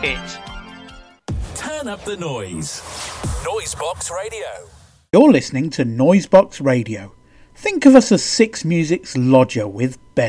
hit. Turn up the noise. Noisebox Radio. You're listening to Noisebox Radio. Think of us as Six Music's lodger with Ben.